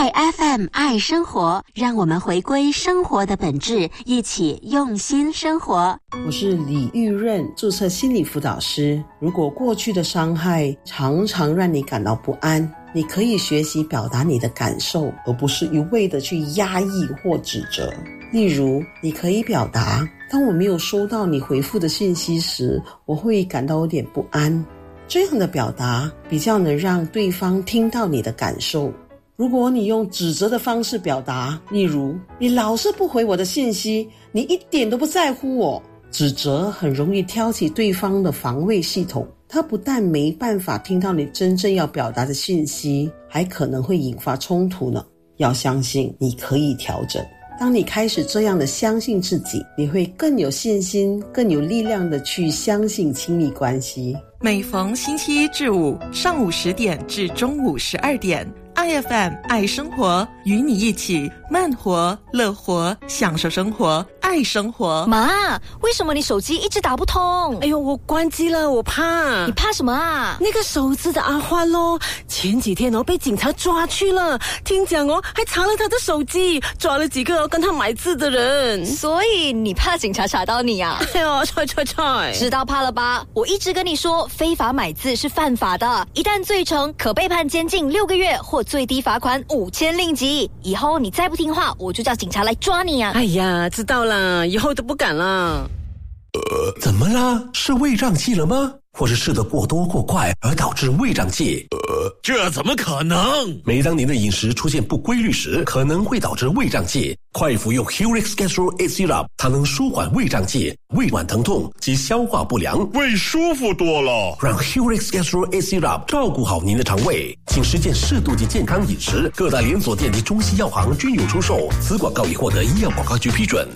爱 FM 爱生活，让我们回归生活的本质，一起用心生活。 我是李玉润，注册心理辅导师。如果过去的伤害常常让你感到不安，你可以学习表达你的感受，而不是一味的去压抑或指责。例如，你可以表达，当我没有收到你回复的信息时，我会感到有点不安。这样的表达比较能让对方听到你的感受。如果你用指责的方式表达，例如，你老是不回我的信息，你一点都不在乎我。指责很容易挑起对方的防卫系统，他不但没办法听到你真正要表达的信息，还可能会引发冲突呢。要相信你可以调整。当你开始这样的相信自己，你会更有信心，更有力量的去相信亲密关系。 每逢星期一至五上午10点至中午12点，IFM 爱生活，与你一起慢活、乐活，享受生活，爱生活。 妈，为什么你手机一直打不通？ 哎呦，我关机了，我怕。 你怕什么啊？ 那个手指的阿欢咯，前几天被警察抓去了，听讲还查了他的手机，抓了几个跟他买字的人。 所以你怕警察查到你啊？ 哎呦，踹！ 知道怕了吧？我一直跟你说，非法买字是犯法的，一旦罪成，可被判监禁6个月或最低罚款5000令吉。以后你再不听话，我就叫警察来抓你啊！ 哎呀，知道了，以后都不敢了。 怎么啦？是胃胀气了吗？或是吃得过多过快而导致胃胀气？ 这怎么可能？ 每当您的饮食出现不规律时，可能会导致胃胀气。快服用 Helix Gastro A Syrup， 它能舒缓胃胀气、胃脘疼痛及消化不良， 胃舒服多了。 让 Helix Gastro A Syrup 照顾好您的肠胃，请实践适度及健康饮食。各大连锁店及中西药行均有出售。此广告已获得医药广告局批准。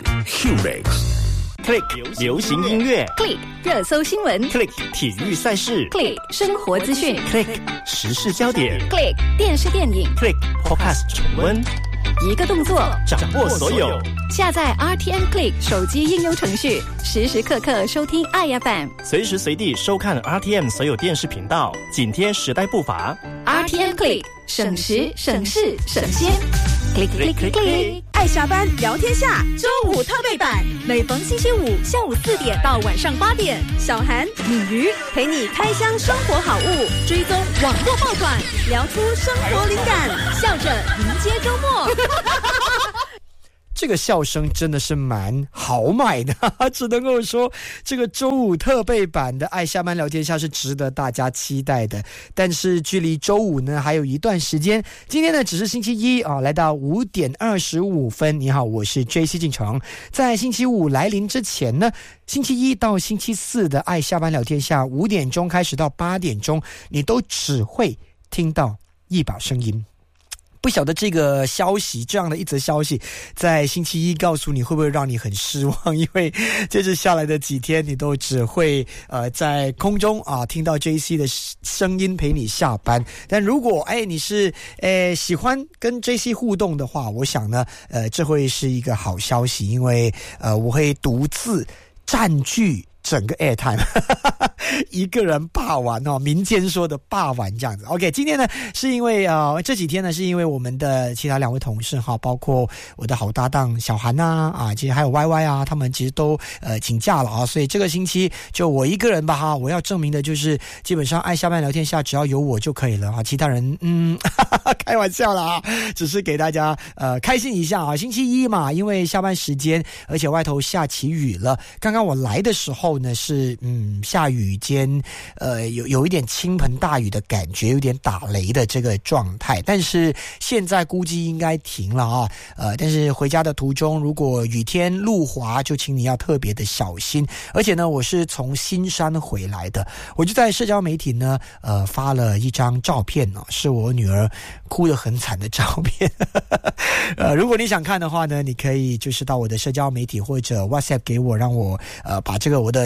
Click 流行音乐 ，Click 热搜新闻 ，Click 体育赛事 ，Click 生活资讯 ，Click 时事焦点 ，Click 电视电影 ，Click Podcast 重温。 一个动作掌握所有。 下载 RTM Click 手机应用程序，时时刻刻收听 IFM， 随时随地收看 RTM 所有电视频道，紧贴时代步伐。 RTM Click 省时省事省先。Click， 爱下班聊天下周五特备版，每逢星期五下午4点到晚上8点，小韩、敏瑜陪你开箱生活好物，追踪网络爆款，聊出生活灵感，笑着迎接周末。 这个笑声真的是蛮豪迈的，只能够说这个周五特备版的爱下班聊天下是值得大家期待的。但是距离周五呢还有一段时间，今天呢只是星期一啊，来到5点25分。你好，我是 JC 进城。在星期五来临之前呢，星期一到星期四的爱下班聊天下5点钟开始到8点钟，你都只会听到一把声音。不晓得这个消息，这样的一则消息在星期一告诉你会不会让你很失望，因为接着下来的几天你都只会在空中听到 JC 的声音陪你下班。但如果你是喜欢跟 JC 互动的话，我想呢这会是一个好消息，因为我会独自占据整个 airtime 一个人霸完民间说的霸完这样子。 OK， 今天呢是因为这几天呢是因为我们的其他2位同事包括我的好搭档小韩其实还有 YY 他们其实都请假了所以这个星期就我一个人吧我要证明的就是基本上爱下班聊天下只要有我就可以了其他人开玩笑啦只是给大家开心一下星期一嘛，因为下班时间，而且外头下起雨了。刚刚我来的时候呢是下雨间有一点倾盆大雨的感觉，有点打雷的这个状态，但是现在估计应该停了但是回家的途中如果雨天路滑，就请你要特别的小心。而且呢我是从新山回来的，我就在社交媒体呢发了一张照片是我女儿哭得很惨的照片如果你想看的话呢，你可以就是到我的社交媒体或者 WhatsApp 给我，让我把这个我的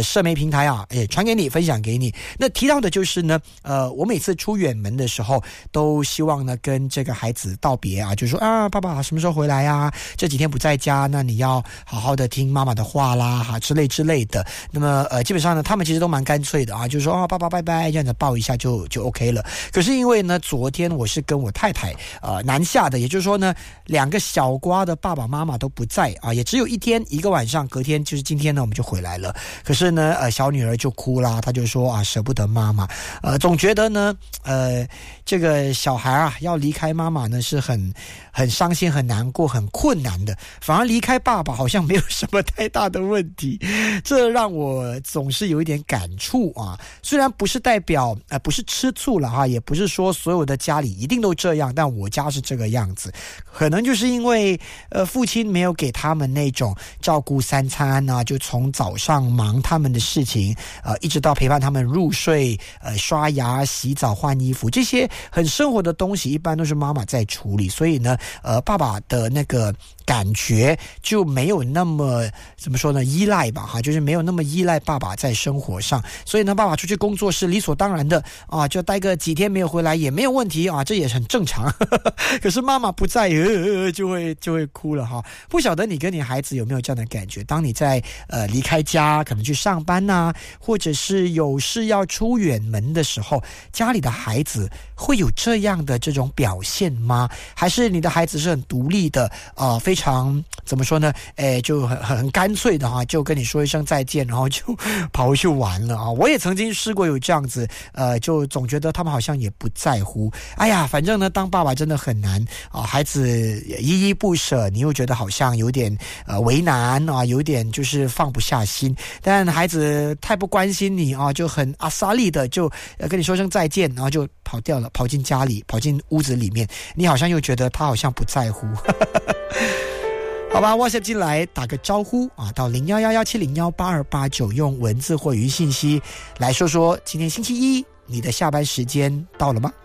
社媒平台啊，也传给你，分享给你。那提到的就是呢，我每次出远门的时候，都希望呢跟这个孩子道别啊，就说啊，爸爸什么时候回来啊？这几天不在家，那你要好好的听妈妈的话啦，哈，之类的。那么基本上呢，他们其实都蛮干脆的啊，就是说啊，爸爸拜拜，这样子抱一下就 OK 了。可是因为呢，昨天我是跟我太太南下的，也就是说呢，2个小瓜的爸爸妈妈都不在啊，也只有1个晚上，隔天就是今天呢我们就回来了。可是呢小女儿就哭啦，她就说啊舍不得妈妈，总觉得呢这个小孩啊要离开妈妈呢是很伤心、很难过、很困难的，反而离开爸爸好像没有什么太大的问题，这让我总是有一点感触啊。虽然不是代表不是吃醋了哈，也不是说所有的家里一定都这样，但我家是这个样子，可能就是因为父亲没有给他们那种照顾3餐啊，就从早上忙他们的事情一直到陪伴他们入睡，刷牙、洗澡、换衣服，这些很生活的东西一般都是妈妈在处理，所以呢爸爸的那个感觉就没有那么怎么说呢依赖吧哈，就是没有那么依赖爸爸在生活上，所以呢爸爸出去工作是理所当然的啊，就待个几天没有回来也没有问题啊，这也很正常可是妈妈不在就会哭了哈。不晓得你跟你孩子有没有这样的感觉，当你在离开家可能去上班啊，或者是有事要出远门的时候，家里的孩子会有这样的这种表现吗？还是你的孩子是很独立的非常怎么说呢就很干脆的哈，就跟你说一声再见，然后就跑去玩了啊。我也曾经试过有这样子就总觉得他们好像也不在乎，哎呀反正呢当爸爸真的很难啊，孩子依依不舍，你又觉得好像有点为难啊，有点就是放不下心，但孩子太不关心你啊，就很阿萨利的就跟你说声再见，然后就跑掉了，跑进家里，跑进屋子里面，你好像又觉得他好像不在乎好吧 WhatsApp 进来打个招呼啊，到0111701829用文字或语音信息来说说今天星期一你的下班时间到了吗？